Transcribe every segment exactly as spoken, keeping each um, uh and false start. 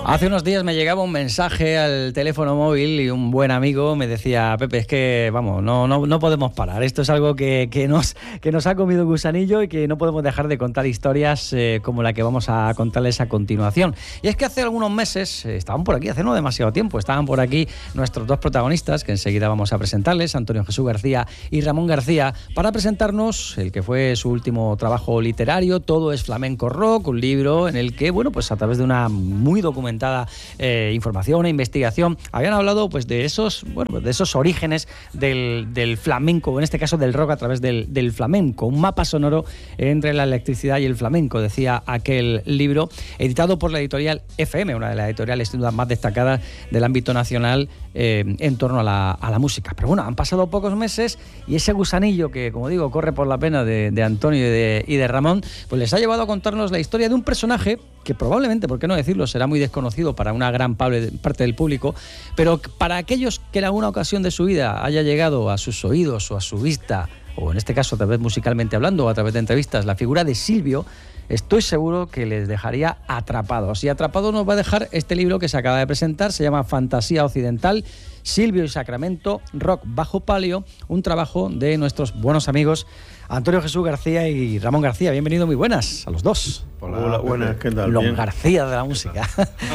Hace unos días me llegaba un mensaje al teléfono móvil y un buen amigo me decía: Pepe, es que, vamos, no, no, no podemos parar. Esto es algo que, que, nos, que nos ha comido gusanillo y que no podemos dejar de contar historias eh, como la que vamos a contarles a continuación. Y es que hace algunos meses, eh, estaban por aquí, hace no demasiado tiempo, estaban por aquí nuestros dos protagonistas, que enseguida vamos a presentarles, Antonio Jesús García y Ramón García, para presentarnos el que fue su último trabajo literario, Todo es Flamenco Rock, un libro en el que, bueno, pues a través de una muy documentada Eh, información e investigación, habían hablado pues de esos, bueno, de esos orígenes del, del flamenco, en este caso del rock a través del, del flamenco, un mapa sonoro entre la electricidad y el flamenco, decía aquel libro, editado por la editorial F M, una de las editoriales sin duda más destacadas del ámbito nacional eh, en torno a la, a la música. Pero bueno, han pasado pocos meses y ese gusanillo que, como digo, corre por la pena de, de Antonio y de, y de Ramón, pues les ha llevado a contarnos la historia de un personaje que probablemente, por qué no decirlo, será muy desconocido para una gran parte del público, pero para aquellos que en alguna ocasión de su vida haya llegado a sus oídos o a su vista, o en este caso tal vez musicalmente hablando o a través de entrevistas, la figura de Silvio, estoy seguro que les dejaría atrapados. Y atrapados nos va a dejar este libro que se acaba de presentar, se llama Fantasía Occidental, Silvio y Sacramento, Rock Bajo Palio, un trabajo de nuestros buenos amigos Antonio Jesús García y Ramón García. Bienvenidos, muy buenas a los dos. Hola, Hola buenas, ¿qué tal? Los García de la música.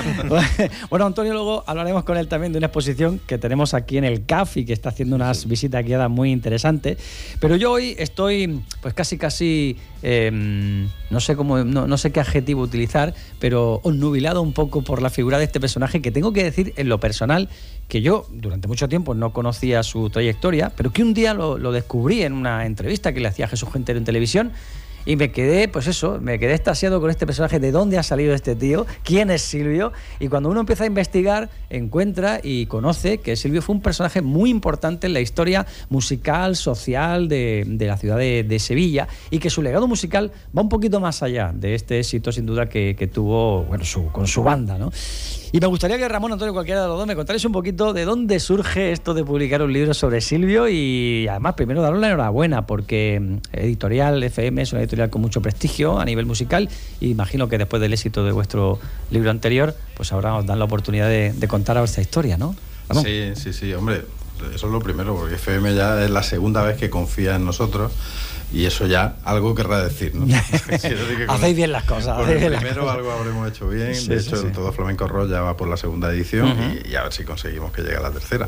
Bueno, Antonio, luego hablaremos con él también de una exposición que tenemos aquí en el C A F y que está haciendo unas sí. visitas guiadas muy interesantes. Pero yo hoy estoy, pues casi, casi, eh, no sé cómo, no, no sé qué adjetivo utilizar, pero obnubilado un poco por la figura de este personaje que tengo que decir en lo personal que yo durante mucho tiempo no conocía su trayectoria, pero que un día lo, lo descubrí en una entrevista que le hacía a Jesús Gentero en televisión y me quedé, pues eso, me quedé extasiado con este personaje, de dónde ha salido este tío, quién es Silvio, y cuando uno empieza a investigar, encuentra y conoce que Silvio fue un personaje muy importante en la historia musical, social de, de la ciudad de, de Sevilla, y que su legado musical va un poquito más allá de este éxito, sin duda, que, que tuvo, bueno, su, con su banda, ¿no? Y me gustaría que Ramón, Antonio, cualquiera de los dos, me contarais un poquito de dónde surge esto de publicar un libro sobre Silvio y además primero daros la enhorabuena porque Editorial F M es una editorial con mucho prestigio a nivel musical y imagino que después del éxito de vuestro libro anterior, pues ahora os dan la oportunidad de, de contar esta historia, ¿no? Ramón. Sí, sí, sí, hombre, eso es lo primero, porque F M ya es la segunda vez que confía en nosotros. Y eso ya algo querrá decir, ¿no? Hacéis bien las cosas. Con el primero algo habremos hecho bien. Sí, de hecho, sí, sí. Todo Flamenco Rock ya va por la segunda edición uh-huh. y, y a ver si conseguimos que llegue a la tercera.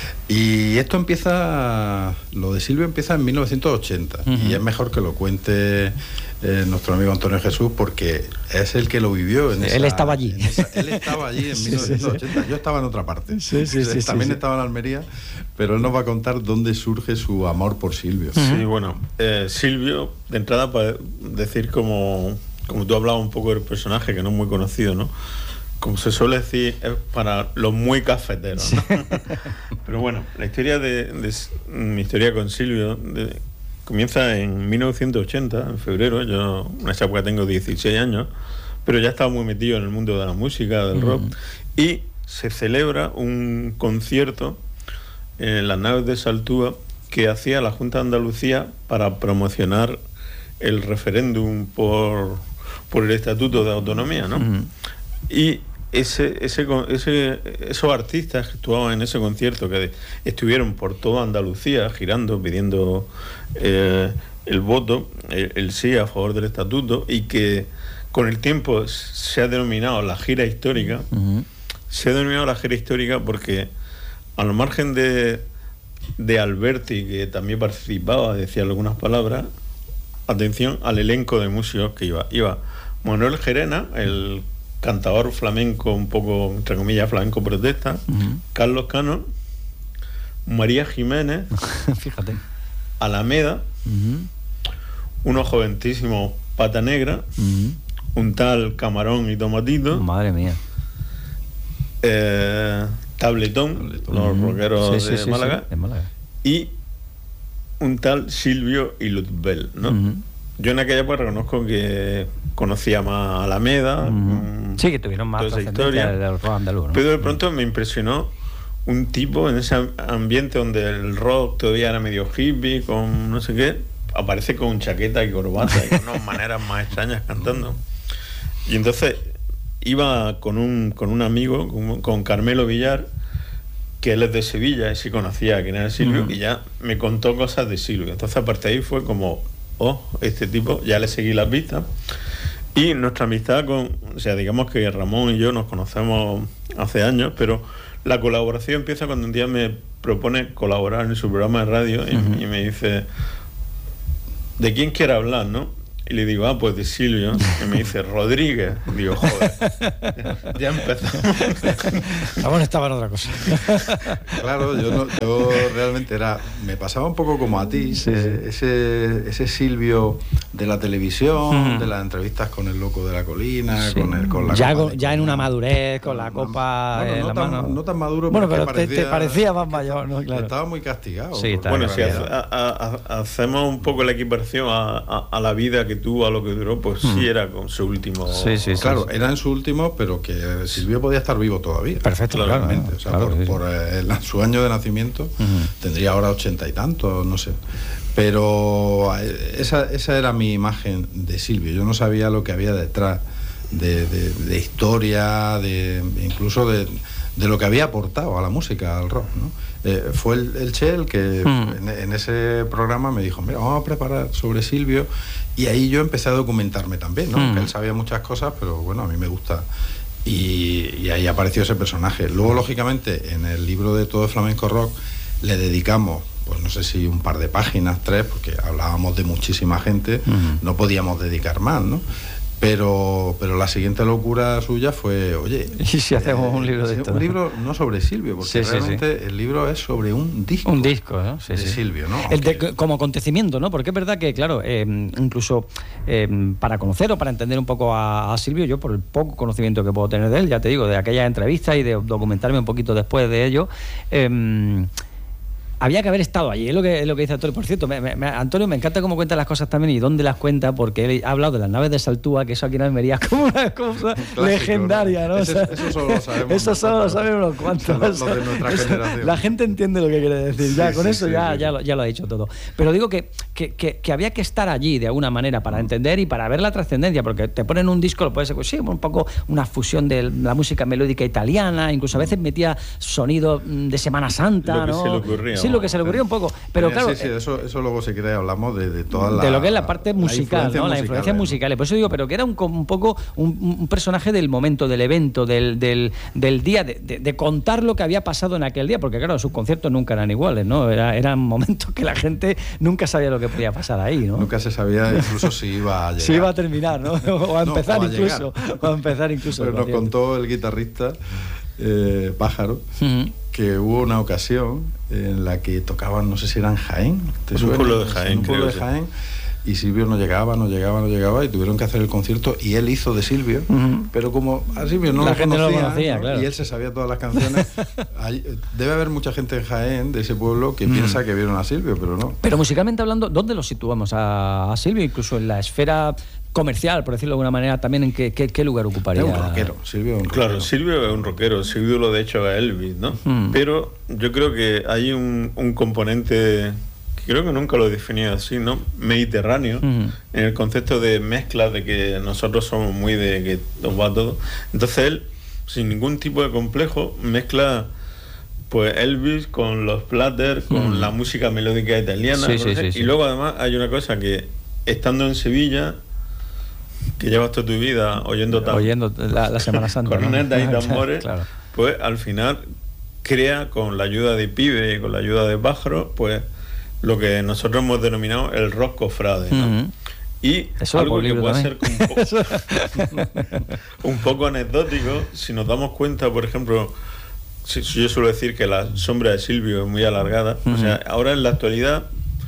Y esto empieza, lo de Silvio empieza en mil novecientos ochenta uh-huh. y es mejor que lo cuente eh, nuestro amigo Antonio Jesús porque es el que lo vivió. En sí, esa, él estaba allí. En esa, él estaba allí en mil novecientos ochenta. Sí, sí, sí. Yo estaba en otra parte. Sí, sí, sí, También sí, estaba en Almería, pero él nos va a contar dónde surge su amor por Silvio. Uh-huh. Sí, bueno, eh, Silvio, de entrada, para decir como, como tú hablabas un poco del personaje, que no es muy conocido, ¿no? Como se suele decir, es para los muy cafeteros, ¿no? Pero bueno, la historia de, de mi historia con Silvio de, comienza en mil novecientos ochenta, en febrero. Yo en esa época tengo dieciséis años, pero ya estaba muy metido en el mundo de la música, del rock, uh-huh. y se celebra un concierto en las naves de Saltúa que hacía la Junta de Andalucía para promocionar el referéndum por, por el Estatuto de Autonomía, ¿no? Uh-huh. Y ese, ese, ese, esos artistas que actuaban en ese concierto, que estuvieron por toda Andalucía girando, pidiendo eh, el voto, el, el sí a favor del Estatuto, y que con el tiempo se ha denominado la gira histórica, uh-huh. se ha denominado la gira histórica porque a lo margen de de Alberti, que también participaba, decía algunas palabras, atención al elenco de músicos que iba. Iba Manuel Gerena, el cantador flamenco, un poco, entre comillas, flamenco protesta, uh-huh. Carlos Cano, María Jiménez, fíjate, Alameda, uh-huh. unos joventísimos Pata Negra, uh-huh. un tal Camarón y Tomatito. Madre mía. Eh... Tabletón, Tabletón, los uh-huh. rockeros sí, sí, de, sí, Málaga, sí, de Málaga, y un tal Silvio y Luzbel, ¿no? Uh-huh. Yo en aquella época reconozco que conocía más a Alameda, uh-huh. sí, que tuvieron más historia del rock andaluz, ¿no? Pero de pronto me impresionó un tipo en ese ambiente donde el rock todavía era medio hippie, con no sé qué, aparece con chaqueta y corbata y con unas maneras más extrañas cantando. Y entonces iba con un, con un amigo, con, con Carmelo Villar, que él es de Sevilla, y sí conocía quién era Silvio, uh-huh. y ya me contó cosas de Silvio. Entonces, a partir de ahí fue como, oh, este tipo, ya le seguí las vistas. Y nuestra amistad con, o sea, digamos que Ramón y yo nos conocemos hace años, pero la colaboración empieza cuando un día me propone colaborar en su programa de radio y, uh-huh. y me dice, ¿de quién quiere hablar, no? Y le digo, ah, pues de Silvio. Y me dice, Rodríguez. Digo, joder, ya, ya empezamos. Ramón estaba en otra cosa. Claro, yo, no, yo realmente era, me pasaba un poco como a ti, sí. ese, ese Silvio de la televisión, uh-huh. de las entrevistas con el loco de la colina, sí. con, el, con la ya, copa con, ya en una madurez, con la copa bueno, en no, la tan, mano. no tan maduro, bueno, pero parecía, te, te parecía más mayor, ¿no? Claro. Estaba muy castigado. Sí, está bueno, si hace, a, a, hacemos un poco la equiparación a, a, a la vida que tuvo, a lo que duró, pues hmm. sí era con su último. Sí, sí, claro, sí. era en su último, pero que Silvio podía estar vivo todavía. Perfecto, claramente. Claro, o sea, claro, por, sí, por el, su año de nacimiento uh-huh. tendría ahora ochenta y tantos, no sé. Pero esa, esa era mi imagen de Silvio. Yo no sabía lo que había detrás de, de, de historia, de incluso de, de lo que había aportado a la música, al rock, ¿no? Eh, fue el, el Che el que hmm. en, en ese programa me dijo, mira, vamos a preparar sobre Silvio, y ahí yo empecé a documentarme también, ¿no? Hmm. Que él sabía muchas cosas, pero bueno, a mí me gusta. Y, y ahí apareció ese personaje. Luego, lógicamente, en el libro de Todo Flamenco Rock le dedicamos, pues no sé si un par de páginas, tres, porque hablábamos de muchísima gente, hmm. no podíamos dedicar más, ¿no? Pero, pero la siguiente locura suya fue, oye... ¿Y si hacemos eh, un libro de esto? Un libro no sobre Silvio, porque sí, realmente sí, sí. el libro es sobre un disco. Un disco, ¿no? Sí, de sí. Silvio, ¿no? El de, como acontecimiento, ¿no? Porque es verdad que, claro, eh, incluso eh, para conocer o para entender un poco a, a Silvio, yo por el poco conocimiento que puedo tener de él, ya te digo, de aquella entrevista y de documentarme un poquito después de ello... Eh, había que haber estado allí, es lo que, es lo que dice Antonio. Por cierto, me, me, Antonio, me encanta cómo cuenta las cosas también y dónde las cuenta, porque él ha hablado de las naves de Saltúa, que eso aquí en Almería es como una cosa clásico, legendaria, ¿no? ¿no? Eso, eso solo lo sabemos. Eso solo lo saben unos cuantos. Los, los de nuestra eso, generación. La gente entiende lo que quiere decir, ya, sí, con sí, eso sí, ya, sí. Ya, lo, ya lo ha dicho todo. Pero digo que, que, que, que había que estar allí de alguna manera para entender y para ver la trascendencia, porque te ponen un disco, lo puedes ser, sí, un poco una fusión de la música melódica italiana, incluso a veces metía sonido de Semana Santa, lo que ¿no? se le ocurría. Sí, lo que se le ocurría un poco. Pero claro, sí, sí, eso, eso luego si querés hablamos de, de toda la... De lo que es la parte musical, la ¿no? La influencia musical. Por eso digo, pero que era un, un poco un, un personaje del momento, del evento, del, del, del día, de, de, de contar lo que había pasado en aquel día, porque claro, sus conciertos nunca eran iguales, ¿no? Era, eran momentos que la gente nunca sabía lo que podía pasar ahí, ¿no? Nunca se sabía incluso si iba a llegar. Si iba a terminar, ¿no? O a empezar no, o a incluso. Llegar. O a empezar incluso. Pero nos contó el guitarrista eh, Pájaro, uh-huh. que hubo una ocasión en la que tocaban, no sé si eran Jaén, ¿te suena? Un pueblo de Jaén, un pueblo creo, de Jaén, y Silvio no llegaba, no llegaba, no llegaba, y tuvieron que hacer el concierto, y él hizo de Silvio, uh-huh. pero como a Silvio no la lo gente conocía, no lo conocía, ¿no? claro. Y él se sabía todas las canciones, hay, debe haber mucha gente en Jaén, de ese pueblo, que uh-huh. piensa que vieron a Silvio, pero no. Pero musicalmente hablando, ¿dónde lo situamos a, a Silvio? Incluso en la esfera comercial, por decirlo de alguna manera, también en qué, qué, qué lugar ocuparía. Es un rockero, Silvio es un Claro, rockero. Silvio es un rockero, su ídolo de hecho es Elvis, ¿no? Mm. Pero yo creo que hay un, un componente que creo que nunca lo he definido así, ¿no? Mediterráneo, mm. en el concepto de mezcla, de que nosotros somos muy de que nos va todo. Entonces él, sin ningún tipo de complejo, mezcla pues Elvis con los Platters, con mm. la música melódica italiana, sí, sí, sí, y sí. luego además hay una cosa que, estando en Sevilla, que llevas toda tu vida oyendo tam- oyendo la, la Semana Santa, cornetas ¿no? y tambores, claro. Pues al final crea, con la ayuda de Pibe y con la ayuda de Pájaro, pues lo que nosotros hemos denominado el rock cofrade, ¿no? Uh-huh. Y eso algo que puede también. ser un poco, un poco anecdótico, si nos damos cuenta, por ejemplo, si, si yo suelo decir que la sombra de Silvio es muy alargada, uh-huh. o sea, ahora en la actualidad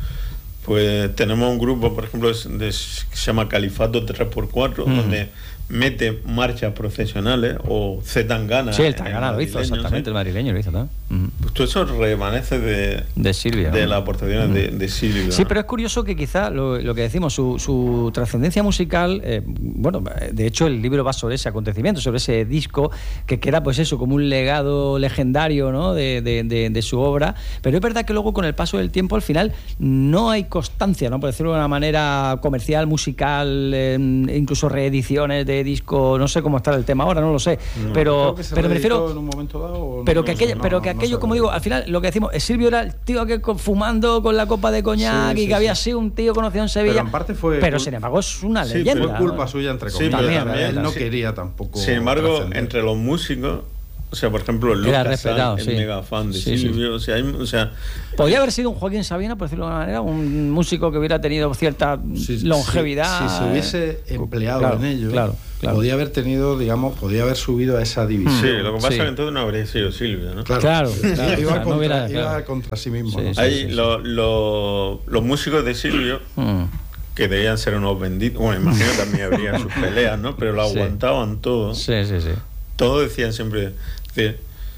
pues tenemos un grupo, por ejemplo, de, de, que se llama Califato tres por cuatro, mm. donde mete marchas procesionales, o C. Tangana. Sí, el Tangana lo hizo, exactamente, ¿sí? El madrileño lo hizo también. Mm. Pues todo eso remanece de, de Silvia, de ¿no? las aportaciones mm. de, de Silvia. Sí, ¿no? Pero es curioso que quizá lo, lo que decimos, su, su trascendencia musical, eh, bueno, de hecho el libro va sobre ese acontecimiento, sobre ese disco, que queda pues eso, como un legado legendario, ¿no? de, de, de, de su obra, pero es verdad que luego con el paso del tiempo al final no hay constancia, ¿no? Por decirlo de una manera comercial, musical, eh, incluso reediciones de de disco, no sé cómo está el tema ahora, no lo sé, no, pero, pero me refiero... En un momento dado, pero no, que aquello, no, pero que no, aquello no como digo, al final lo que decimos, Silvio era el tío que fumando con la copa de coñac sí, y que sí, había sí. sido un tío conocido en Sevilla, pero, en parte fue pero sin embargo es una sí, leyenda. Fue culpa suya, entre comillas. Sí, también, también, él no sí. quería tampoco. Sin embargo, entre los músicos, o sea, por ejemplo, Lucas Sal, el sí. mega fan de sí, Silvio, sí. O, sea, hay, o sea... Podría haber sido un Joaquín Sabina, por decirlo de alguna manera, un músico que hubiera tenido cierta sí, longevidad. Si, si se hubiese empleado claro, en ello, claro, claro. podía haber tenido, digamos, podía haber subido a esa división. Sí, lo que pasa sí. es que entonces no habría sido Silvio, ¿no? Claro, claro, claro iba, claro, contra, no hubiera, iba claro. contra sí mismo. Sí, ¿no? sí, Hay sí, sí. Lo, lo, los músicos de Silvio... Mm. que debían ser unos benditos, bueno, imagino que también habría sus peleas, ¿no? Pero lo sí. aguantaban todo. Sí, sí, sí. Todos decían siempre, decían,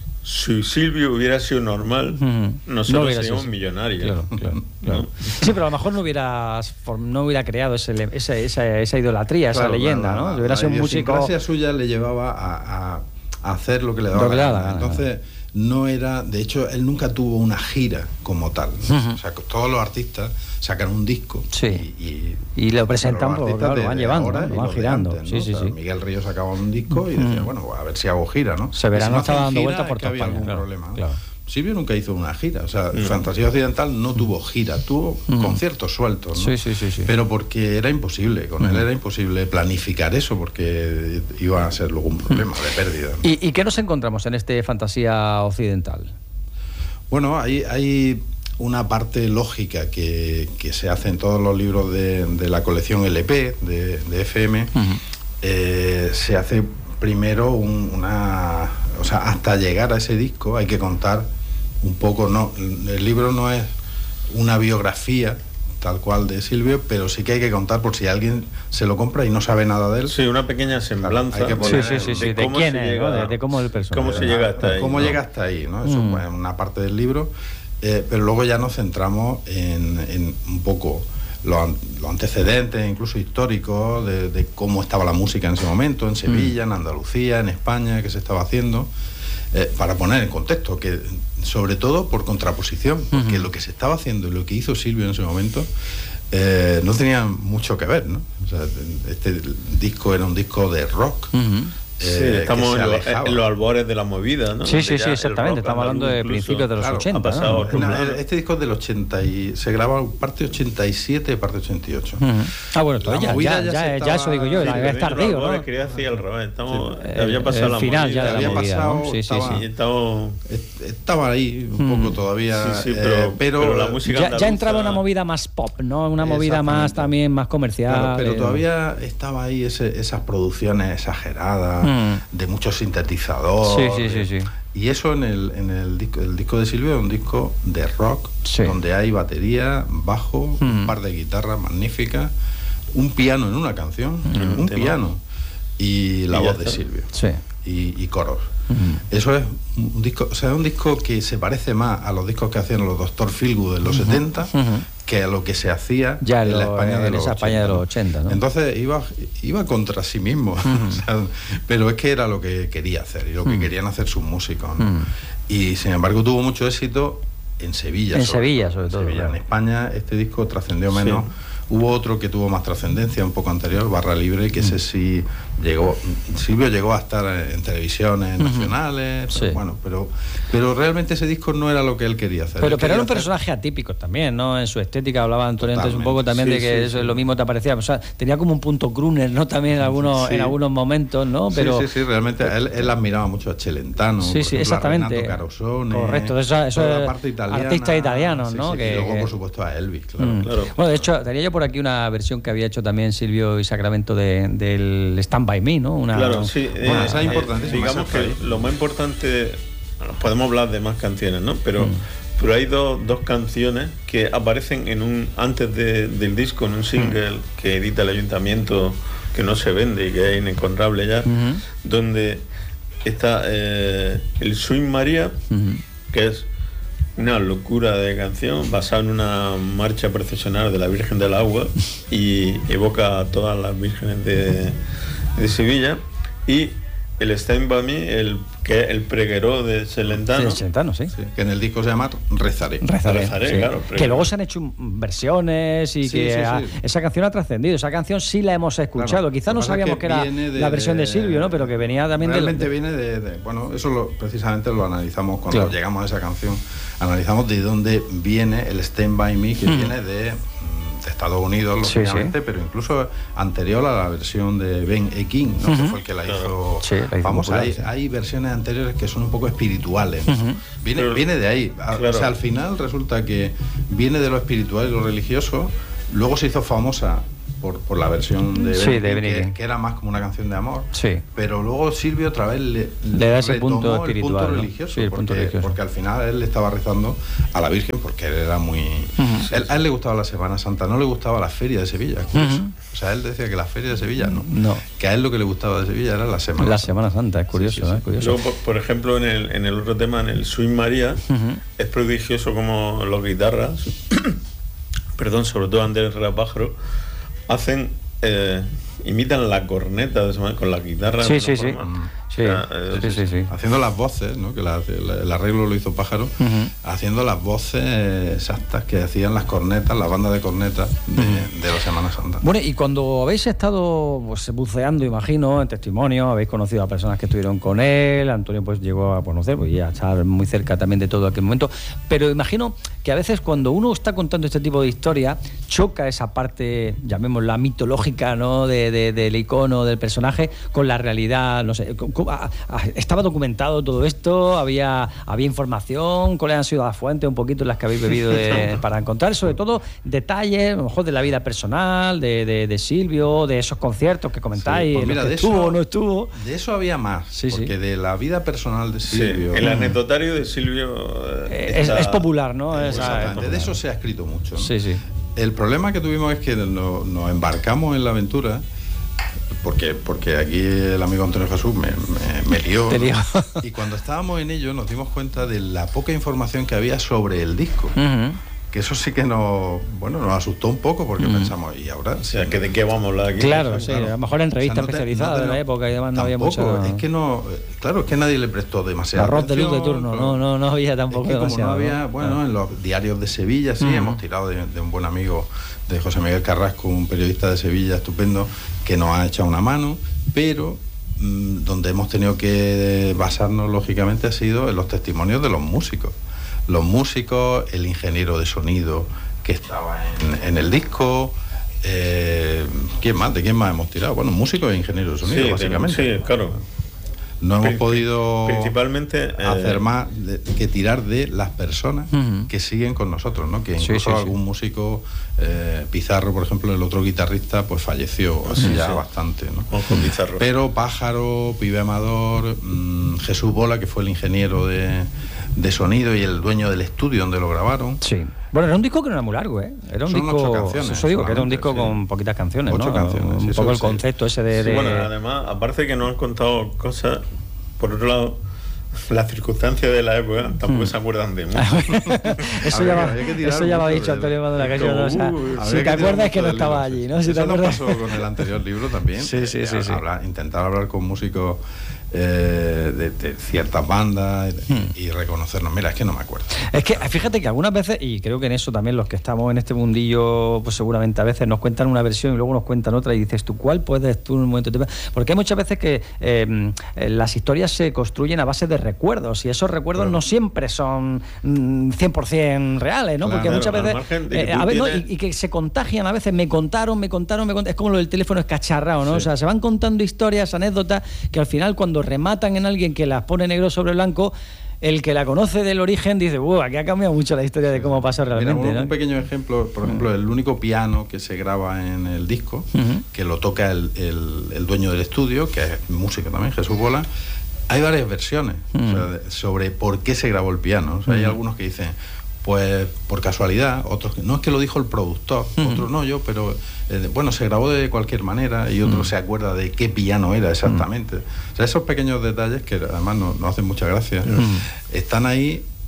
si Silvio hubiera sido normal, uh-huh. nosotros no seríamos sido. millonarios. Claro, claro, claro. ¿No? Sí, pero a lo mejor no hubiera, no hubiera creado ese, ese, esa, esa idolatría, claro, esa leyenda, la, la, ¿no? Si hubiera sido un músico... La idiosincrasia suya le llevaba a, a, a hacer lo que le daba la gana. Entonces... no era, de hecho, él nunca tuvo una gira como tal, ¿no? Uh-huh. O sea, todos los artistas sacan un disco sí. y, y, y lo presentan, por, claro, lo van llevando, ¿no? Lo van girando. Antes, ¿no? Sí, sí, o sea, sí. Miguel Ríos sacaba un disco y decía, uh-huh. bueno, a ver si hago gira, ¿no? Severano si no estaba dando gira, vueltas por toda España. Había algún claro, problema, ¿no? Claro. Silvio nunca hizo una gira, o sea, mm. Fantasía Occidental no tuvo gira, tuvo mm. conciertos sueltos, ¿no? Sí, sí, sí, sí. Pero porque era imposible, con mm. él era imposible planificar eso porque iba a ser luego un problema mm. de pérdida, ¿no? ¿Y, ¿Y qué nos encontramos en este Fantasía Occidental? Bueno, hay, hay una parte lógica que, que se hace en todos los libros de, de la colección L P de, de F M, uh-huh. eh, se hace primero un, una... O sea, hasta llegar a ese disco hay que contar un poco, no, el libro no es una biografía tal cual de Silvio, pero sí que hay que contar por si alguien se lo compra y no sabe nada de él. Sí, una pequeña semblanza. Claro, hay que poner sí, sí, sí, sí. de, de quién es, llega, de, de cómo es el personaje. Cómo se llega hasta ahí. Cómo ¿no? llega hasta ahí, ¿no? Eso mm. es una parte del libro, eh, pero luego ya nos centramos en, en un poco los, los antecedentes, incluso históricos, de, de cómo estaba la música en ese momento, en Sevilla, mm. en Andalucía, en España, qué se estaba haciendo, eh, para poner en contexto, que sobre todo por contraposición, porque uh-huh. lo que se estaba haciendo y lo que hizo Silvio en ese momento eh, no tenía mucho que ver, ¿no? O sea, este disco era un disco de rock. Uh-huh. Sí, eh, estamos en, lo, en los albores de la movida, ¿no? Sí, sí, sí, exactamente. Estamos hablando de principios de los claro, ochenta. Ha pasado, ¿no? No, este disco es del ochenta y se graba parte ochenta y siete y parte ochenta y ocho. Uh-huh. Ah, bueno, ya, ya, ya, ya, estaba... ya eso digo yo, sí, es tardío, ¿no? Quería decir al revés. Estamos, sí, había pasado el la final movida. ya de la había movida, pasado, ¿no? Sí, estaba, sí, sí. Estaba, estaba ahí un poco uh-huh. todavía. Sí, sí, pero, eh, pero, pero la música ya, ya entraba una movida más pop, ¿no? Una movida más también más comercial. Claro, pero todavía estaba ahí ese, esas producciones exageradas de muchos sintetizadores. Sí, sí, sí, sí. Y eso en el, en el disco, el disco de Silvio es un disco de rock, sí. donde hay batería, bajo, mm. un par de guitarras magníficas, un piano en una canción, mm. un tema. piano y la y voz de Silvio. Sí. Y, y coros. Mm. Eso es un disco, o sea, es un disco que se parece más a los discos que hacían los Doctor Feelgood en los uh-huh. setenta uh-huh. que a lo que se hacía ya en lo, la España de, en los, esa ochenta, España de los ochenta. ¿No? Entonces iba, iba contra sí mismo, uh-huh. o sea, pero es que era lo que quería hacer y lo que uh-huh. querían hacer sus músicos, ¿no? Uh-huh. Y sin embargo tuvo mucho éxito en Sevilla. En sobre Sevilla, todo. sobre todo. Sevilla. Claro. En España este disco trascendió menos. Sí. Hubo otro que tuvo más trascendencia, un poco anterior, Barra Libre, que ese sí llegó, Silvio llegó a estar en televisiones nacionales, sí. pero bueno, pero, pero realmente ese disco no era lo que él quería hacer. Pero, él pero era un hacer... personaje atípico también, ¿no? En su estética hablaba Antonio antes un poco también sí, de que sí, eso sí. lo mismo te aparecía, o sea, tenía como un punto crooner, ¿no? También en algunos, sí. en algunos momentos, ¿no? Pero, sí, sí, sí, realmente él, él admiraba mucho a Celentano, sí, sí, ejemplo, exactamente. a Renato Carosone, correcto, eso, eso es la parte italiana, artistas italianos, sí, ¿no? Sí, que, y luego, que... por supuesto, a Elvis, claro. Mm. claro. Bueno, de hecho, tenía yo por aquí una versión que había hecho también Silvio y Sacramento de, del Stand By Me, ¿no? Una, claro, sí. Bueno, eh, esa es importante. Eh, digamos que lo más importante, bueno, podemos hablar de más canciones, ¿no? Pero, mm. pero hay dos, dos canciones que aparecen en un antes de, del disco, en un single mm. que edita el ayuntamiento, que no se vende y que es inencontrable ya, mm-hmm. donde está eh, el Swing María, mm-hmm. que es una locura de canción basada en una marcha procesional de la Virgen del Agua y evoca a todas las vírgenes de, de Sevilla. Y el Stand By Me, el que el pregueró de Celentano. Sí, Celentano, sí. sí. Que en el disco se llama Rezaré. Rezaré, Rezaré sí. claro. Que luego se han hecho versiones y sí, que sí, ha, sí. esa canción ha trascendido. Esa canción sí la hemos escuchado. Claro. Quizá no sabíamos que, que era de, la versión de, de Silvio, ¿no? Pero que venía también realmente de... viene de, de... Bueno, eso lo, precisamente lo analizamos cuando claro. llegamos a esa canción. Analizamos de dónde viene el Stand By Me, que mm. viene de... de Estados Unidos, lógicamente, sí, sí. pero incluso anterior a la versión de Ben E. King, ¿no? uh-huh. que fue el que la hizo, sí, la hizo vamos, popular, hay, sí. hay versiones anteriores que son un poco espirituales, uh-huh. viene, pero, viene de ahí, claro. o sea, al final resulta que viene de lo espiritual y lo religioso, luego se hizo famosa por, por la versión de, sí, Ben de King, que, que era más como una canción de amor, sí. pero luego Silvio otra vez le, le da ese punto el espiritual, punto ¿no? religioso, sí, el porque, punto religioso, porque al final él le estaba rezando a la Virgen porque él era muy... Uh-huh. Él, a él le gustaba la Semana Santa, no le gustaba la Feria de Sevilla, uh-huh. o sea, él decía que la Feria de Sevilla no, no, que a él lo que le gustaba de Sevilla era la Semana la Santa. Semana Santa, es curioso, sí, sí, sí. ¿eh? curioso. Luego, por, por ejemplo, en el, en el otro tema, en el Swing María, uh-huh. es prodigioso como los guitarras, perdón, sobre todo Andrés Rapájaro, hacen... Eh, imitan la corneta con la guitarra. Sí, sí, sí. Sí, o sea, eh, sí, sí, sí. Haciendo las voces, ¿no? Que la, la, el arreglo lo hizo Pájaro, uh-huh. haciendo las voces exactas que hacían las cornetas, la banda de cornetas de, uh-huh. de la Semana Santa. Bueno, y cuando habéis estado pues, buceando, imagino, en testimonio, habéis conocido a personas que estuvieron con él, Antonio pues llegó a conocer, pues ya estar muy cerca también de todo aquel momento, pero imagino que a veces cuando uno está contando este tipo de historia, choca esa parte, llamémosla mitológica, ¿no? De, de, del icono, del personaje, con la realidad, no sé, con, con, a, a, estaba documentado todo esto, había, había información, cuáles han sido las fuentes un poquito en las que habéis bebido de, para encontrar, sobre todo detalles, a lo mejor de la vida personal, de, de, de Silvio, de esos conciertos que comentáis, sí, pues mira, que de estuvo o no estuvo. De eso había más, sí, porque sí. de la vida personal de Silvio... Sí, el anecdotario de Silvio... Eh, está... es, es popular, ¿no? Es, exactamente, de eso se ha escrito mucho, ¿no? Sí, sí. El problema que tuvimos es que nos, nos embarcamos en la aventura porque porque aquí el amigo Antonio Jesús me, me, me lió, Te lió. ¿no? Y cuando estábamos en ello nos dimos cuenta de la poca información que había sobre el disco. Uh-huh. Que eso sí que nos, bueno, nos asustó un poco porque mm. pensamos, ¿y ahora? O sea, ¿que ¿de qué vamos a hablar aquí? Claro, sí, claro. A lo mejor en revistas o sea, no especializadas no de la época y demás no había mucho... Es que no, claro, es que nadie le prestó demasiado Arroz atención, de luz de turno, no, no, no había tampoco es que como demasiado. no había, bueno, claro. En los diarios de Sevilla sí, mm. hemos tirado de, de un buen amigo de José Miguel Carrasco, un periodista de Sevilla estupendo, que nos ha echado una mano, pero... donde hemos tenido que basarnos lógicamente ha sido en los testimonios de los músicos. Los músicos, el ingeniero de sonido que estaba en, en el disco, eh, ¿quién más? ¿De quién más hemos tirado? Bueno, músicos e ingenieros de sonido, sí, básicamente. Sí, claro. No hemos podido principalmente hacer eh... más de, que tirar de las personas uh-huh. que siguen con nosotros, ¿no? Que incluso sí, sí, algún sí. músico, eh, Pizarro, por ejemplo, el otro guitarrista, pues falleció hace sí, ya sí. bastante, ¿no? Ojo, Pizarro. Pero Pájaro, Pibe Amador, mmm, Jesús Bola, que fue el ingeniero de, de sonido y el dueño del estudio donde lo grabaron. Sí. Bueno, era un disco que no era muy largo, ¿eh? Era un Son disco. ocho canciones. Eso digo, que era un disco sí. con poquitas canciones, ocho ¿no? canciones. Un sí, poco el sí. concepto ese de. Sí, de... bueno, además, aparte que nos han contado cosas. Por otro lado, las circunstancias de la época tampoco mm. se acuerdan de mucho. eso, ya va, eso ya lo ha dicho Antonio Mando la calle. O sea, uh, si te acuerdas es que no estaba allí, ¿no? Si eso te acuerdas... nos pasó con el anterior libro también. Sí, sí, sí. Eh, sí. Hablar, intentar hablar con músicos eh, de, de ciertas bandas y, hmm. y reconocernos. Mira, es que no me acuerdo. Es que fíjate que algunas veces, y creo que en eso también los que estamos en este mundillo, pues seguramente a veces nos cuentan una versión y luego nos cuentan otra y dices tú, ¿cuál puedes tú en un momento? Porque hay muchas veces que eh, las historias se construyen a base de recuerdos y esos recuerdos claro. no siempre son mm, cien por ciento reales, ¿no? Claro, porque muchas claro, veces eh, a ver, tienes... ¿no? y, y que se contagian a veces, me contaron, me contaron, me contaron, es como lo del teléfono escacharrado, ¿no? Sí. O sea, se van contando historias, anécdotas que al final cuando rematan en alguien que las pone negro sobre blanco, el que la conoce del origen dice, wow, aquí ha cambiado mucho la historia de cómo pasó realmente. Mira, un, ¿no? un pequeño ejemplo, por ejemplo, el único piano que se graba en el disco, uh-huh. que lo toca el, el, el dueño del estudio, que es músico también, Jesús Bola. Hay varias versiones uh-huh. o sea, de, sobre por qué se grabó el piano. O sea, uh-huh. hay algunos que dicen, pues por casualidad, otros que no, es que lo dijo el productor, uh-huh. otros no, yo, pero eh, bueno, se grabó de cualquier manera y otro uh-huh. se acuerda de qué piano era exactamente. Uh-huh. O sea, esos pequeños detalles que además nos, nos hacen mucha gracia, uh-huh. están ahí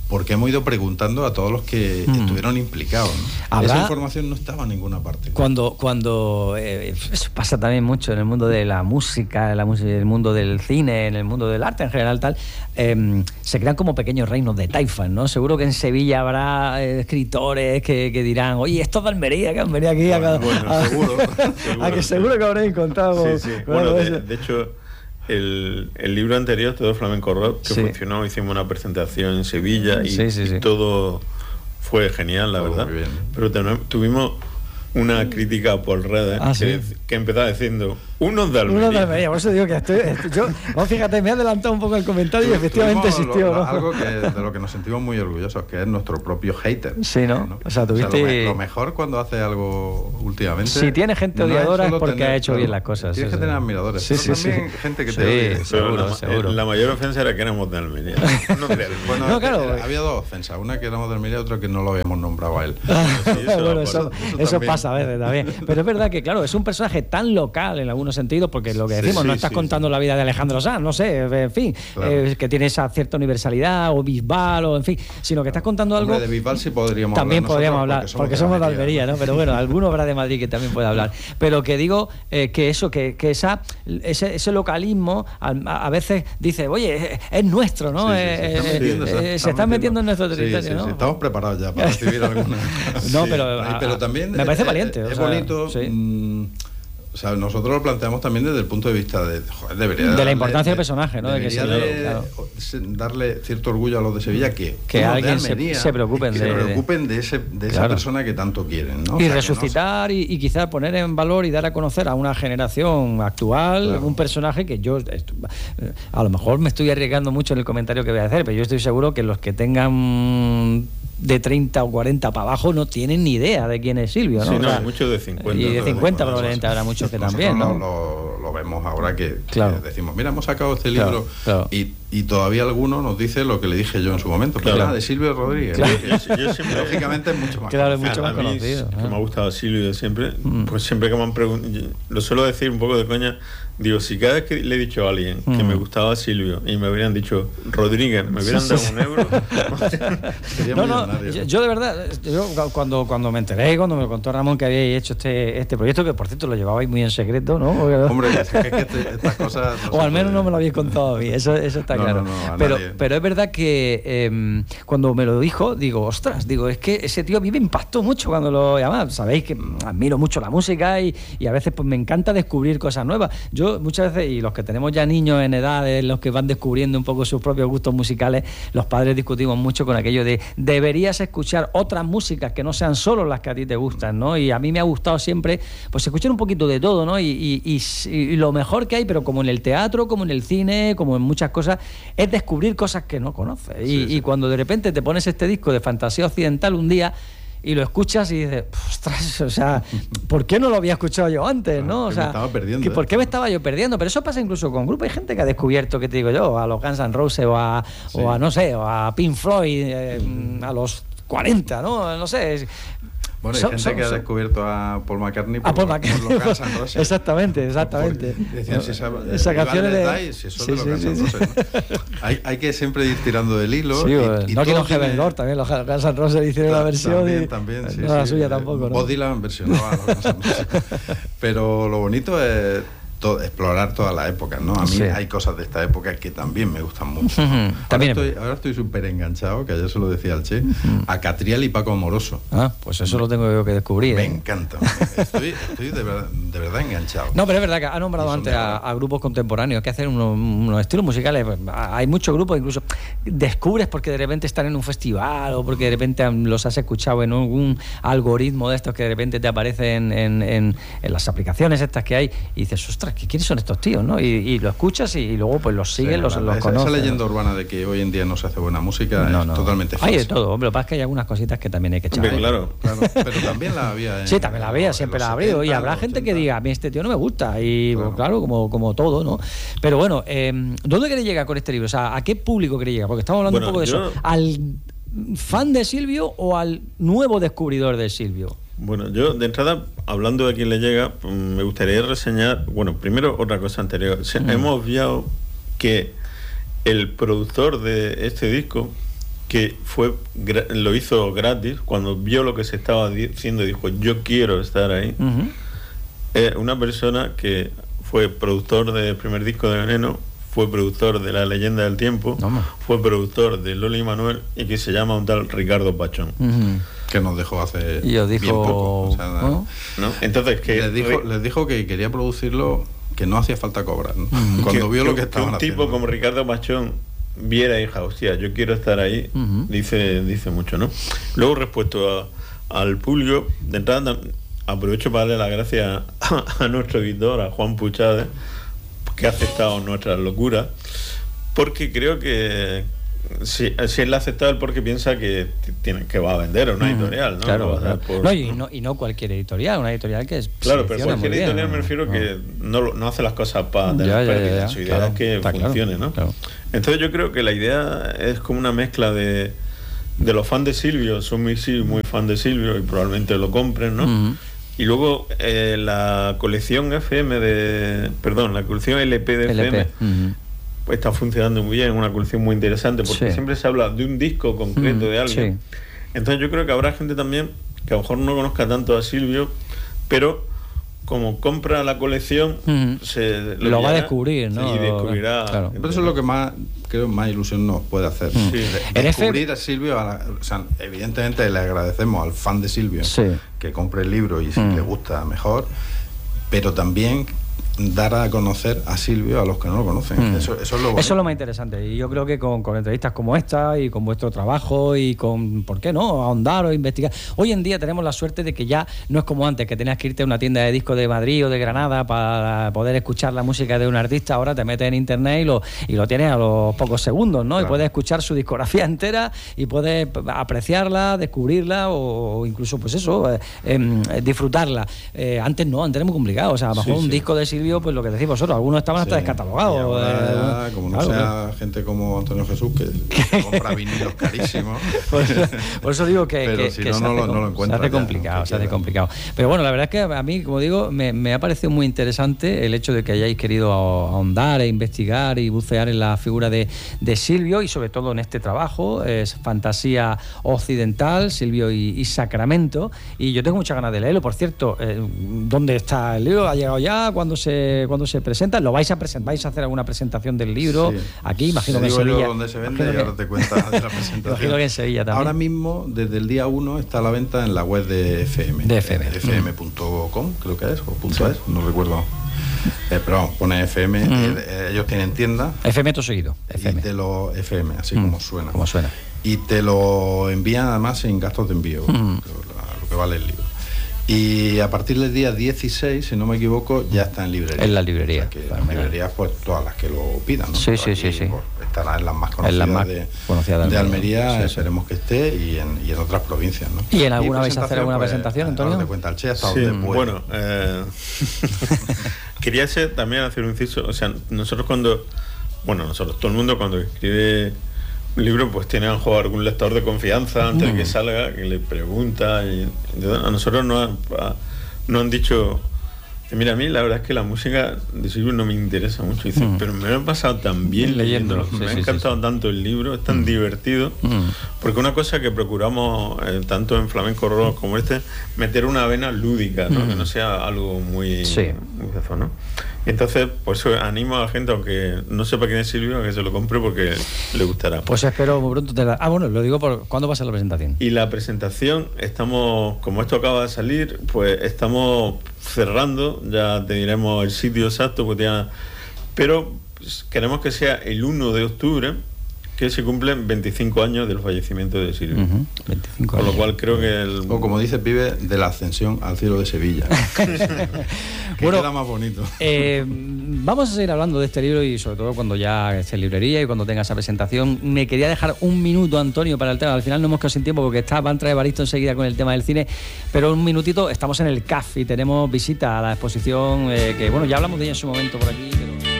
porque hemos ido preguntando a todos los que mm. estuvieron implicados, ¿no? Esa información no estaba en ninguna parte. Cuando, cuando eh, eso pasa también mucho en el mundo de la música, en la música, en el mundo del cine, en el mundo del arte en general, tal, eh, se crean como pequeños reinos de taifas, ¿no? Seguro que en Sevilla habrá eh, escritores que, que dirán, oye, estos de Almería que han venido aquí bueno, a, bueno, a, seguro, seguro, a que seguro que habréis encontrado. Sí, sí. Bueno, de, de hecho, el, el libro anterior, Todo Flamenco Rock, que sí. funcionó, hicimos una presentación en Sevilla y, sí, sí, sí. y todo fue genial, la todo verdad. Pero tuvimos una crítica por redes ah, que, ¿sí? que empezaba diciendo unos de Almería. Unos de Almería, por eso digo que estoy, estoy yo, oh, fíjate, me he adelantado un poco el comentario y efectivamente existió, lo, ¿no? Algo que, de lo que nos sentimos muy orgullosos, que es nuestro propio hater. Sí, ¿no? ¿no? O sea, tuviste... O sea, lo, lo mejor cuando hace algo últimamente... Si tiene gente odiadora es, es porque tener, ha hecho bien las cosas. Tienes sí, que tener sí. admiradores, sí, pero sí, también sí. gente que te sí, odie. seguro, la, seguro. La mayor ofensa era que éramos de Almería. No de Almería. Bueno, no, claro. eh, había dos ofensas, una que éramos de Almería y otra que no lo habíamos nombrado a él. Sí, eso, bueno, eso, eso, eso pasa a veces también. Pero es verdad que, claro, es un personaje tan local en algunos sentidos, porque lo que decimos, sí, sí, no estás sí, contando sí. la vida de Alejandro Sanz, no sé, en fin, claro. eh, que tiene esa cierta universalidad, o Bisbal, o en fin, sino que estás contando algo... Hombre, de Bisbal sí podríamos también hablar. También podríamos hablar, porque somos, porque somos de Almería, ¿no? Pero bueno, alguno habrá de Madrid que también puede hablar. Pero que digo eh, que eso, que, que esa, ese, ese localismo a, a veces dice, oye, es, es nuestro, ¿no? Sí, eh, sí, se están metiendo, eh, se, se están, están metiendo en nuestro territorio, sí, sí, ¿no? Sí, estamos preparados ya para recibir alguna... No, pero, sí, pero también me parece es, valiente. Es, o es sea, bonito... Sí. Mmm, O sea, nosotros lo planteamos también desde el punto de vista de, joder, debería de darle, la importancia de, del personaje, ¿no? De que se de, claro. darle cierto orgullo a los de Sevilla que, que alguien Almería, se, se preocupen, que de, se preocupen de, ese, de esa claro. persona que tanto quieren, ¿no? Y o sea, resucitar no... y, y quizás poner en valor y dar a conocer a una generación actual claro. un personaje que yo a lo mejor me estoy arriesgando mucho en el comentario que voy a hacer, pero yo estoy seguro que los que tengan de treinta o cuarenta para abajo no tienen ni idea de quién es Silvio, ¿no? Sí, o no, sea, muchos de cincuenta. Y de cincuenta probablemente habrá muchos que también, ¿no? Lo, lo, lo vemos ahora que, claro. que decimos, mira, hemos sacado este libro claro, claro. Y, y todavía alguno nos dice lo que le dije yo en su momento, claro. pero nada, de Silvio Rodríguez. Claro. Yo, yo siempre, lógicamente es mucho más claro, conocido. mucho más conocido. A mí, ¿eh? que me ha gustado Silvio siempre, mm. pues siempre que me han preguntado, lo suelo decir un poco de coña, digo, si cada vez que le he dicho a alguien mm. que me gustaba Silvio y me hubieran dicho Rodríguez, me hubieran sí, dado sí. un euro. no, no, yo, yo de verdad, yo cuando, cuando me enteré, cuando me contó Ramón que habíais hecho este, este proyecto, que por cierto lo llevabais muy en secreto, ¿no? Hombre, es que, es que este, estas cosas... No o al menos no me lo habéis contado a mí, eso, eso está no, claro. No, no, pero, pero es verdad que eh, cuando me lo dijo, digo, ostras, digo, es que ese tío a mí me impactó mucho cuando lo llamaba. Sabéis que admiro mucho la música y, y a veces pues me encanta descubrir cosas nuevas. Yo muchas veces, y los que tenemos ya niños en edades, los que van descubriendo un poco sus propios gustos musicales, los padres discutimos mucho con aquello de deberías escuchar otras músicas que no sean solo las que a ti te gustan, ¿no? Y a mí me ha gustado siempre pues escuchar un poquito de todo, ¿no? Y, y, y, y lo mejor que hay, pero como en el teatro, como en el cine, como en muchas cosas, es descubrir cosas que no conoces. Y, sí, sí. y cuando de repente te pones este disco de fantasía occidental un día y lo escuchas y dices, ostras, o sea, ¿por qué no lo había escuchado yo antes, no? O sea, me estaba perdiendo, que, ¿por qué me estaba yo perdiendo? Pero eso pasa incluso con grupos. Hay gente que ha descubierto, que te digo yo, a los Guns N' Roses o a, sí. o a no sé, o a Pink Floyd eh, a los cuarenta, ¿no? No sé. Bueno, hay son, gente son, que ha son, descubierto a Paul McCartney por, a Paul McCartney, por los Guns N' Roses. Exactamente, exactamente. Por, decían, si esa, esa canción es de... Die, si eso sí, de los sí, Guns N' Roses, ¿no? hay, hay que siempre ir tirando del hilo. Sí, y, y no quiero tiene... Heaven Lord, también los Guns N' Roses hicieron la versión también, y también, sí, no la sí, suya eh, tampoco, ¿no? Bob Dylan versionaba a los Guns N' Roses. Pero lo bonito es todo, explorar todas las épocas, ¿no? A mí sí. hay cosas de esta época que también me gustan mucho. Uh-huh. También ahora estoy súper enganchado, que ayer se lo decía al Che, uh-huh. a Catriel y Paco Amoroso. Ah, pues eso me, lo tengo yo que descubrir. Me ¿eh? encanta. Estoy, estoy de, verdad, de verdad enganchado. No, pero es verdad que ha nombrado antes a, a grupos contemporáneos que hacen unos, unos estilos musicales. Hay muchos grupos, incluso descubres porque de repente están en un festival o porque de repente los has escuchado en algún algoritmo de estos que de repente te aparecen en, en, en las aplicaciones estas que hay y dices, ostras, ¿quiénes son estos tíos? ¿no? Y, y lo escuchas y, y luego pues los sigues, sí, los, los esa, conoces. Esa leyenda ¿no? urbana de que hoy en día no se hace buena música no, es no. totalmente falsa. Hay de todo, hombre, lo que pasa es que hay algunas cositas que también hay que echar. Claro, claro, pero también la había. En, sí, también la había, siempre la ha habido. Y habrá gente que diga, a mí este tío no me gusta. Y claro, pues, claro como, como todo, ¿no? Pero bueno, eh, ¿dónde queréis llegar con este libro? O sea, ¿a qué público queréis llegar? Porque estamos hablando bueno, un poco de yo... eso. ¿Al fan de Silvio o al nuevo descubridor de Silvio? Bueno, yo de entrada, hablando de quién le llega, me gustaría reseñar, bueno, primero otra cosa anterior. Mm. Hemos obviado que el productor de este disco que fue lo hizo gratis, cuando vio lo que se estaba haciendo dijo, yo quiero estar ahí. Uh-huh. Es una persona que fue productor del primer disco de Veneno, fue productor de La Leyenda del Tiempo, no, fue productor de Lola y Manuel, y que se llama un tal Ricardo Pachón. Uh-huh. Que nos dejó hace y os dijo, bien poco. O sea, ¿no? ¿no? Entonces, que les dijo, les dijo que quería producirlo, que no hacía falta cobrar, ¿no? Uh-huh. Cuando que, vio que, lo que estaban que un haciendo. tipo como Ricardo Pachón viera y dijo, hostia, yo quiero estar ahí, uh-huh. dice, dice mucho, ¿no? Luego, respecto a, al público, de entrada aprovecho para darle las gracias a, a nuestro editor, a Juan Puchade, que ha aceptado nuestras locuras, porque creo que si, si él ha aceptado es porque piensa que tiene, que va a vender a una editorial, ¿no? Claro, va claro. Por... No, y no, y no cualquier editorial, una editorial que es claro, pero cualquier editorial bien, me refiero ¿no? que no, no hace las cosas para tener pérdida, su idea claro, es que funcione, claro, ¿no? Claro. Entonces yo creo que la idea es como una mezcla de, de los fans de Silvio, son muy, sí, muy fan de Silvio y probablemente lo compren, ¿no? Uh-huh. Y luego eh, la colección F M de... Perdón, la colección L P de F M uh-huh. pues está funcionando muy bien, una colección muy interesante, porque sí. siempre se habla de un disco concreto uh-huh. de alguien. Sí. Entonces yo creo que habrá gente también que a lo mejor no conozca tanto a Silvio, pero como compra la colección, uh-huh. se lo, lo va a descubrir, ¿no? Y descubrirá... Claro. Pero eso es lo que más, creo, más ilusión nos puede hacer. Uh-huh. Sí. De, descubrir a Silvio, a la, o sea, evidentemente le agradecemos al fan de Silvio sí. que compre el libro y si uh-huh. le gusta mejor, pero también dar a conocer a Silvio a los que no lo conocen. Mm. Eso, eso, es lo eso es lo más interesante. Y yo creo que con, con entrevistas como esta y con vuestro trabajo y con, ¿por qué no?, ahondar o investigar. Hoy en día tenemos la suerte de que ya no es como antes, que tenías que irte a una tienda de discos de Madrid o de Granada para poder escuchar la música de un artista. Ahora te metes en internet y lo, y lo tienes a los pocos segundos, ¿no? Claro. Y puedes escuchar su discografía entera y puedes apreciarla, descubrirla o, o incluso, pues eso, eh, eh, disfrutarla. Eh, antes no, antes era muy complicado. O sea, a lo mejor sí, un sí. disco de Silvio, pues lo que decís vosotros, algunos estaban hasta sí. descatalogados. Ya, eh, como no claro, sea claro. gente como Antonio Jesús, que compra vinilos carísimos. Por eso, por eso digo que, pero que, si que no, se, no, hace, lo, no lo encuentra se hace ya, complicado, no se hace complicado. Pero bueno, la verdad es que a mí, como digo, me, me ha parecido muy interesante el hecho de que hayáis querido ahondar e investigar y bucear en la figura de, de Silvio y sobre todo en este trabajo, es fantasía occidental, Silvio y, y Sacramento, y yo tengo muchas ganas de leerlo. Por cierto, eh, ¿dónde está el libro? ¿Ha llegado ya? ¿Cuándo se, cuándo se presenta? ¿Lo vais a presentar? ¿Vais a hacer alguna presentación del libro? Sí. Aquí, imagino que en Sevilla. Dónde se vende y ahora te cuentas de la presentación. Imagino que en Sevilla también. Ahora mismo, desde el día uno, está a la venta en la web de F M. De F M. F M punto com, creo que es, o punto sí. es, no recuerdo. Eh, pero vamos, pone F M, mm. eh, ellos tienen tienda. F M todo seguido. F M. Y te lo, F M, así mm. como suena. Como suena. Y te lo envían además sin gastos de envío, mm. lo, lo que vale el libro. Y a partir del día dieciséis, si no me equivoco, ya está en librería. En la librería. O sea que las librerías, pues todas las que lo pidan, ¿no? Sí, sí, sí, sí. Pues, estará en las más conocidas, en las más de, conocidas de Almería, de Almería sí, esperemos sí. que esté, y en, y en otras provincias, ¿no? ¿Y en alguna vais a hacer alguna pues, presentación, Antonio? De cuenta el Che hasta sí, donde puede. Bueno, eh, quería hacer, también hacer un inciso, o sea, nosotros cuando, bueno, nosotros, todo el mundo cuando escribe un libro, pues tiene a lo mejor algún lector de confianza antes mm. de que salga, que le pregunta, y a nosotros nos no han dicho, mira, a mí la verdad es que la música de Silvio no me interesa mucho. Y dicen, mm. pero me lo he pasado tan bien leyéndolo, sí, me ha sí, encantado sí, sí. tanto el libro, es tan mm. divertido, mm. porque una cosa que procuramos, eh, tanto en Flamenco Rock como este, meter una vena lúdica, ¿no? Mm. que no sea algo muy, sí. muy zafo, ¿no? Y entonces, por eso animo a la gente, aunque no sepa quién es Silvio, a que se lo compre porque le gustará. Pues espero muy pronto te la... Ah, bueno, lo digo por ¿cuándo va a ser la presentación? Y la presentación, estamos, como esto acaba de salir, pues estamos cerrando, ya te diremos el sitio exacto, pues ya, pero pues, queremos que sea el uno de octubre, que se cumplen veinticinco años del fallecimiento de Silvio. Uh-huh. veinticinco Con lo cual creo que el... O como dice Pibe, de la ascensión al cielo de Sevilla. Que bueno, queda más bonito. Eh, vamos a seguir hablando de este libro y sobre todo cuando ya esté en librería y cuando tenga esa presentación. Me quería dejar un minuto, Antonio, para el tema. Al final no hemos quedado sin tiempo porque está, va a entrar Evaristo enseguida con el tema del cine, pero un minutito, estamos en el C A F y tenemos visita a la exposición, eh, que bueno, ya hablamos de ella en su momento por aquí, pero...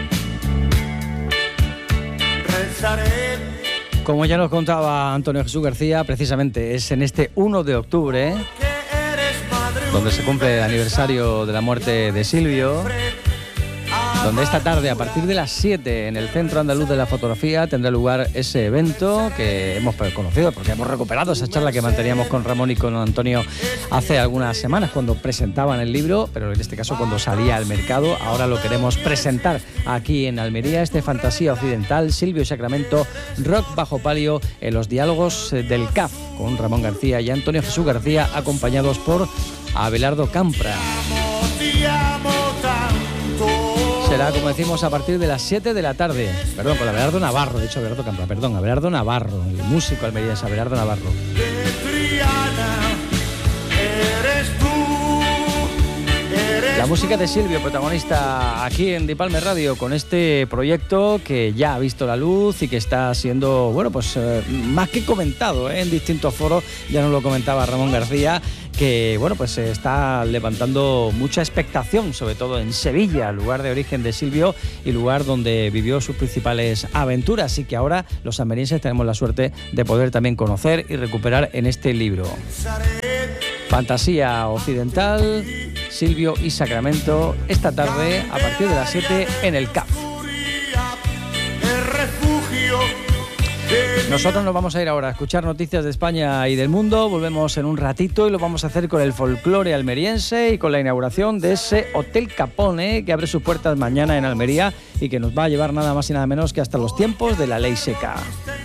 Como ya nos contaba Antonio Jesús García, precisamente es en este uno de octubre, ¿eh? donde se cumple el aniversario de la muerte de Silvio. donde esta tarde a partir de las siete en el Centro Andaluz de la Fotografía tendrá lugar ese evento que hemos conocido porque hemos recuperado esa charla que manteníamos con Ramón y con Antonio hace algunas semanas cuando presentaban el libro, pero en este caso cuando salía al mercado. Ahora lo queremos presentar aquí en Almería, este Fantasía Occidental, Silvio y Sacramento, rock bajo palio en los diálogos del C A F, con Ramón García y Antonio Jesús García, acompañados por Abelardo Campra. Será, como decimos, a partir de las siete de la tarde. Perdón, con Abelardo Navarro, de hecho Abelardo Campra, perdón, Abelardo Navarro, el músico almeriense Abelardo Navarro. La música de Silvio, protagonista aquí en Dipalme Radio, con este proyecto que ya ha visto la luz y que está siendo, bueno, pues eh, más que comentado ¿eh? en distintos foros. Ya nos lo comentaba Ramón García, que, bueno, pues se está levantando mucha expectación, sobre todo en Sevilla, lugar de origen de Silvio y lugar donde vivió sus principales aventuras, y que ahora los almerienses tenemos la suerte de poder también conocer y recuperar en este libro. Fantasía Occidental, Silvio y Sacramento, esta tarde a partir de las siete en el C A F. Nosotros nos vamos a ir ahora a escuchar noticias de España y del mundo. Volvemos en un ratito y lo vamos a hacer con el folclore almeriense y con la inauguración de ese Hotel Capone que abre sus puertas mañana en Almería y que nos va a llevar nada más y nada menos que hasta los tiempos de la ley seca.